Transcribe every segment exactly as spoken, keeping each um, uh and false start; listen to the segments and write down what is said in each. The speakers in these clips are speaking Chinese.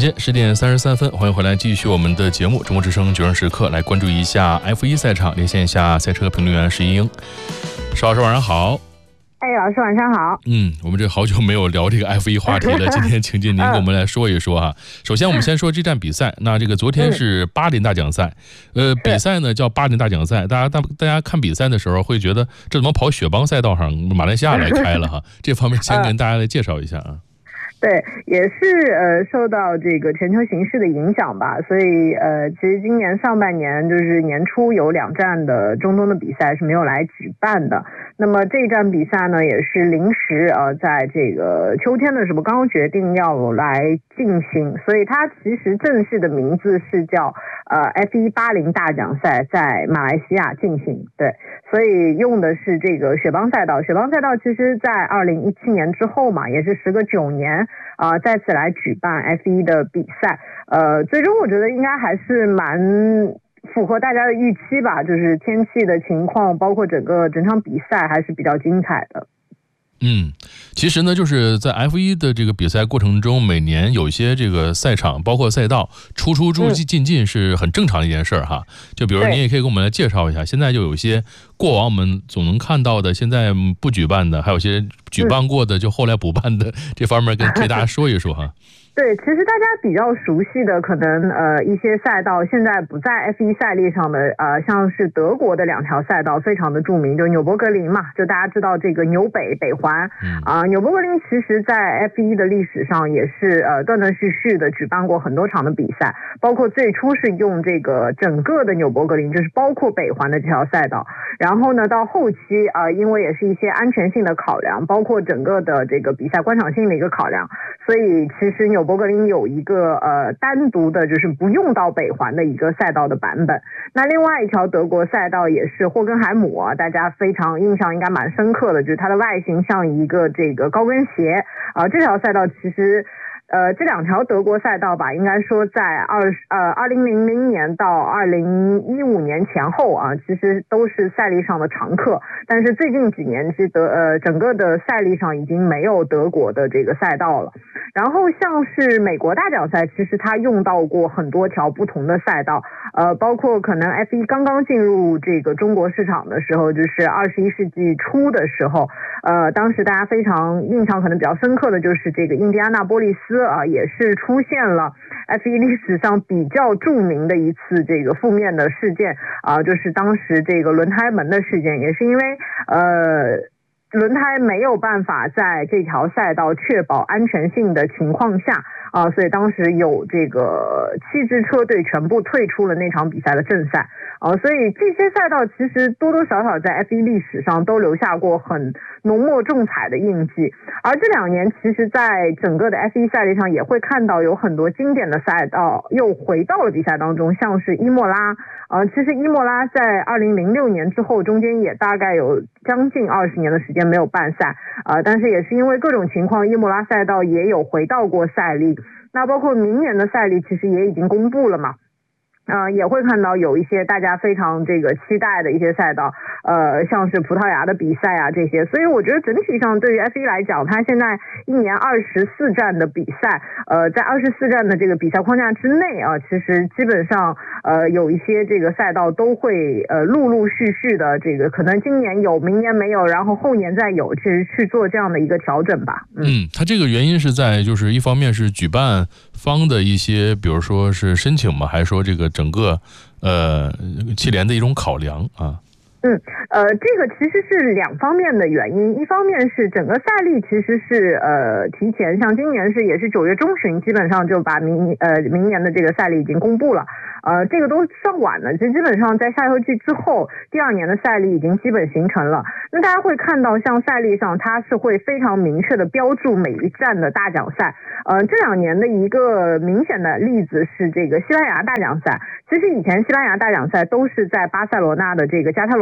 间十点三十三分，欢迎回来，继续我们的节目《中国之声九人时刻》，来关注一下 F 一 赛场，连线一下赛车评论员石一英。石老师晚上好。 哎，老师晚上好。 嗯，我们这好久没有聊这个 F 一 话题了，今天请进您给我们来说一说哈。首先我们先说这站比赛，那这个昨天是巴林大奖赛，呃，比赛呢叫巴林大奖赛，大家大大家看比赛的时候会觉得这怎么跑雪邦赛道上，马来西亚来开了哈？这方面先跟大家来介绍一下啊。 对，也是呃受到这个全球形势的影响吧，所以呃其实今年上半年就是年初有两站的中东的比赛是没有来举办的。那么这一站比赛呢，也是临时呃在这个秋天的时候刚刚决定要来进行，所以它其实正式的名字是叫呃 F 一 巴林大奖赛，在马来西亚进行。对，所以用的是这个雪邦赛道。雪邦赛道其实在二零一七年之后嘛，也是时隔九年啊、呃，再次来举办 F 一 的比赛。呃，最终我觉得应该还是蛮符合大家的预期吧，就是天气的情况，包括整个整场比赛还是比较精彩的。 嗯，其实呢，就是在 F 一 的这个比赛过程中，每年有一些这个赛场，包括赛道出出入进进是很正常的一件事儿哈。就比如您也可以给我们来介绍一下，现在就有一些过往我们总能看到的，现在不举办的，还有些举办过的就后来补办的，这方面跟给大家说一说哈。 对，其实大家比较熟悉的可能呃一些赛道现在不在 F 一 赛例上的，呃像是德国的两条赛道非常的著名，就纽博格林嘛，就大家知道这个纽北北环啊、呃，纽博格林其实在 F 一 的历史上也是呃断断续续的举办过很多场的比赛，包括最初是用这个整个的纽博格林，就是包括北环的这条赛道，然后呢到后期啊、呃，因为也是一些安全性的考量，包括整个的这个比赛观赏性的一个考量，所以其实纽博格林有一个呃单独的就是不用到北环的一个赛道的版本。那另外一条德国赛道也是霍根海姆啊，大家非常印象应该蛮深刻的，就是它的外形像一个这个高跟鞋啊、呃。这条赛道其实呃，这两条德国赛道吧，应该说在二呃二零零零年到二零一五年前后啊，其实都是赛历上的常客。但是最近几年，其实德呃整个的赛历上已经没有德国的这个赛道了。然后像是美国大奖赛，其实它用到过很多条不同的赛道，呃，包括可能 F 一 刚刚进入这个中国市场的时候，就是二十一世纪初的时候，呃，当时大家非常印象可能比较深刻的就是这个印第安纳波利斯啊，也是出现了 F 一 历史上比较著名的一次这个负面的事件啊，就是当时这个轮胎门的事件，也是因为呃轮胎没有办法在这条赛道确保安全性的情况下啊，所以当时有这个七支车队全部退出了那场比赛的正赛啊，所以这些赛道其实多多少少在 F 一 历史上都留下过很浓墨重彩的印记。而这两年其实在整个的 F 一 赛历上也会看到有很多经典的赛道又回到了比赛当中，像是伊莫拉呃，其实伊莫拉在二零零六年之后中间也大概有将近二十年的时间没有办赛，呃，但是也是因为各种情况，伊莫拉赛道也有回到过赛历。那包括明年的赛历其实也已经公布了嘛，呃，也会看到有一些大家非常这个期待的一些赛道，呃，像是葡萄牙的比赛啊这些，所以我觉得整体上对于 F 一 来讲，它现在一年二十四站的比赛，呃，在二十四站的这个比赛框架之内啊，其实基本上呃有一些这个赛道都会呃陆陆续续的这个可能今年有，明年没有，然后后年再有，其实去做这样的一个调整吧。 嗯，嗯它这个原因是在就是一方面是举办方的一些，比如说是申请嘛，还是说这个整个呃汽联的一种考量啊？ 嗯，呃，这个其实是两方面的原因，一方面是整个赛历其实是呃提前，像今年是也是九月中旬，基本上就把明呃明年的这个赛历已经公布了，呃，这个都算晚了，其实基本上在夏休季之后，第二年的赛历已经基本形成了。那大家会看到，像赛历上它是会非常明确的标注每一站的大奖赛，呃，这两年的一个明显的例子是这个西班牙大奖赛。其实以前西班牙大奖赛都是在巴塞罗那的这个加泰罗尼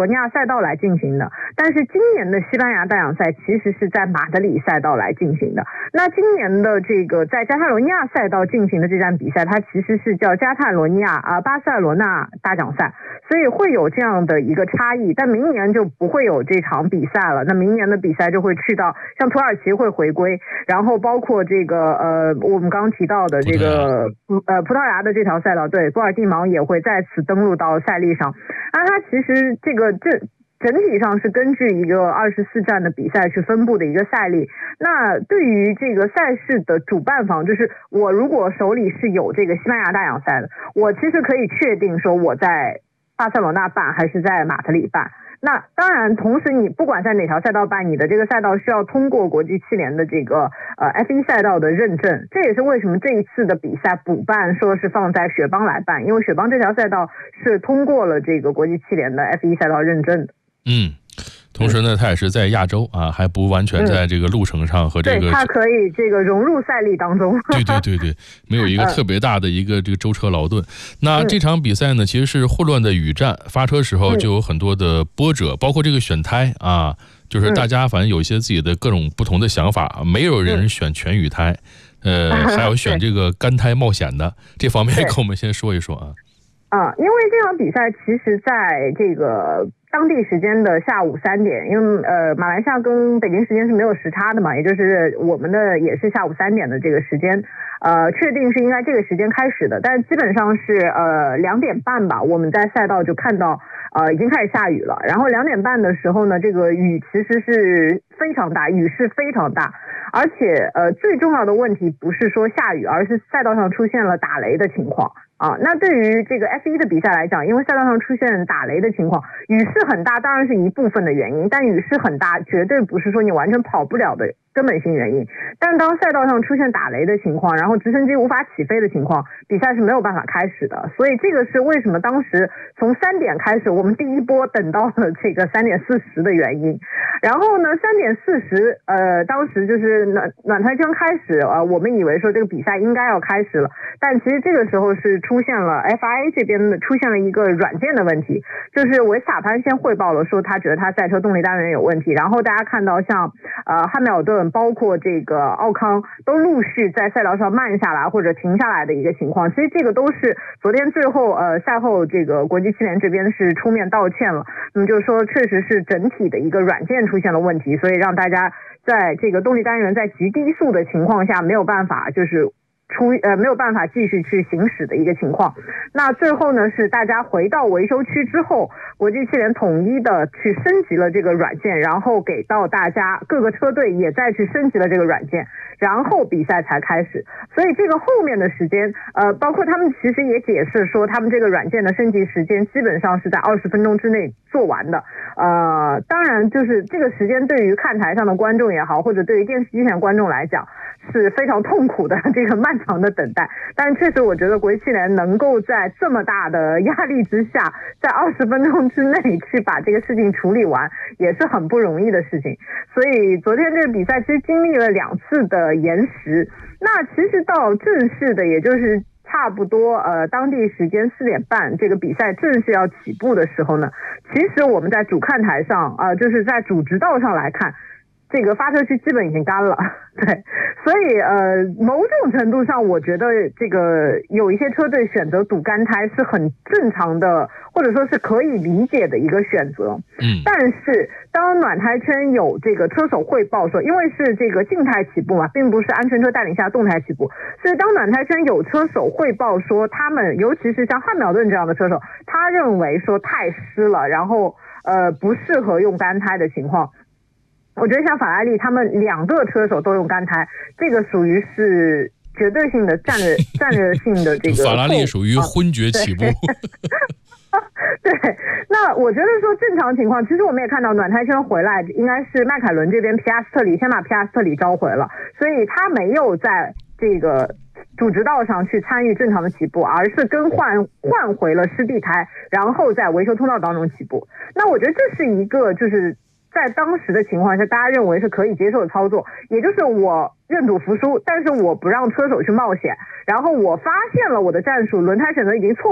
尼亚赛道来进行的，但是今年的西班牙大奖赛其实是在马德里赛道来进行的。那今年的这个在加泰罗尼亚赛道进行的这站比赛，它其实是叫加泰罗尼亚啊巴塞罗那大奖赛，所以会有这样的一个差异。但明年就不会有这场比赛了，那明年的比赛就会去到像土耳其会回归，然后包括这个呃我们刚刚提到的这个呃葡萄牙的这条赛道，对，波尔蒂芒也会再次登陆到赛历上。那它其实这个这整体上是根据一个二十四站的比赛去分布的一个赛例。那对于这个赛事的主办方，就是我如果手里是有这个西班牙大奖赛的，我其实可以确定说我在巴塞罗那办还是在马德里办。那当然同时你不管在哪条赛道办，你的这个赛道需要通过国际汽联的这个呃 F 一 赛道的认证，这也是为什么这一次的比赛补办说是放在雪邦来办，因为雪邦这条赛道是通过了这个国际汽联的 F 一 赛道认证的。 嗯，同时呢，它也是在亚洲啊，还不完全在这个路程上和这个， 对，它可以这个融入赛例当中。 对对对对，没有一个特别大的一个这个舟车劳顿。那这场比赛呢，其实是混乱的雨战，发车时候就有很多的波折，包括这个选胎啊，就是大家反正有一些自己的各种不同的想法，没有人选全雨胎，呃，还有选这个干胎冒险的，这方面跟我们先说一说啊。 啊，因为这场比赛其实在这个当地时间的下午三点，因为呃马来西亚跟北京时间是没有时差的嘛，也就是我们的也是下午三点的这个时间，呃确定是应该这个时间开始的，但基本上是呃两点半吧，我们在赛道就看到呃已经开始下雨了，然后两点半的时候呢，这个雨其实是非常大，雨势非常大，而且呃最重要的问题不是说下雨，而是赛道上出现了打雷的情况。啊，那对于这个 F 一 的比赛来讲，因为赛道上出现打雷的情况，雨势很大，当然是一部分的原因，但雨势很大绝对不是说你完全跑不了的根本性原因。但当赛道上出现打雷的情况，然后直升机无法起飞的情况，比赛是没有办法开始的。所以这个是为什么当时从三点开始，我们第一波等到了这个三点四十的原因。然后呢，三点四十，呃，当时就是暖暖胎圈开始，呃，我们以为说这个比赛应该要开始了，但其实这个时候是出现了 F I A 这边的出现了一个软件的问题，就是维斯塔潘先汇报了说他觉得他赛车动力单元有问题，然后大家看到像呃汉密尔顿包括这个奥康都陆续在赛道上慢下来或者停下来的一个情况。其实这个都是昨天最后呃赛后这个国际汽联这边是出面道歉了，那么就是说确实是整体的一个软件出现了问题，所以让大家在这个动力单元在极低速的情况下没有办法就是出呃没有办法继续去行驶的一个情况。那最后呢是大家回到维修区之后，国际汽联统一的去升级了这个软件，然后给到大家各个车队也再去升级了这个软件，然后比赛才开始。所以这个后面的时间呃包括他们其实也解释说他们这个软件的升级时间基本上是在二十分钟之内做完的。呃当然就是这个时间对于看台上的观众也好，或者对于电视机前观众来讲是非常痛苦的这个漫长的等待，但确实我觉得国际汽联能够在这么大的压力之下，在二十分钟之内去把这个事情处理完，也是很不容易的事情。所以昨天这个比赛其实经历了两次的延时，那其实到正式的也就是差不多呃当地时间四点半这个比赛正式要起步的时候呢，其实我们在主看台上啊、呃，就是在主直道上来看，这个发车区基本已经干了，对，所以呃，某种程度上，我觉得这个有一些车队选择堵干胎是很正常的，或者说是可以理解的一个选择。 嗯， 但是当暖胎圈有这个车手汇报说，因为是这个静态起步嘛，并不是安全车带领下动态起步，所以当暖胎圈有车手汇报说，他们尤其是像汉密尔顿这样的车手，他认为说太湿了，然后呃不适合用干胎的情况。我觉得像法拉利他们两个车手都用干胎，这个属于是绝对性的战略战略性的这个法拉利属于昏厥起步。 对，那我觉得说正常情况，其实我们也看到暖胎圈回来，应该是迈凯伦这边皮亚斯特里先把皮亚斯特里召回了，所以他没有在这个主直道上去参与正常的起步，而是更换换回了湿地胎，然后在维修通道当中起步。那我觉得这是一个就是在当时的情况下，大家认为是可以接受的操作，也就是我认赌服输，但是我不让车手去冒险，然后我发现了我的战术轮胎选择已经错